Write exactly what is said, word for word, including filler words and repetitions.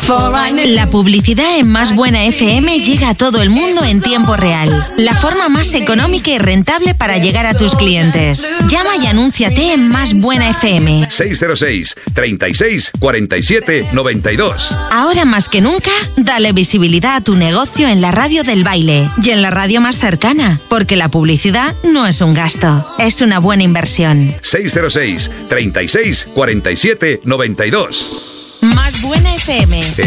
La publicidad en Más Buena F M llega a todo el mundo en tiempo real. La forma más económica y rentable para llegar a tus clientes. Llama y anúnciate en Más Buena F M. seis cero seis, treinta y seis, cuarenta y siete, noventa y dos. Ahora más que nunca, dale visibilidad a tu negocio en la radio del baile y en la radio más cercana, porque la publicidad no es un gasto, es una buena inversión. seis cero seis, treinta y seis, cuarenta y siete, noventa y dos. Más Buena F M.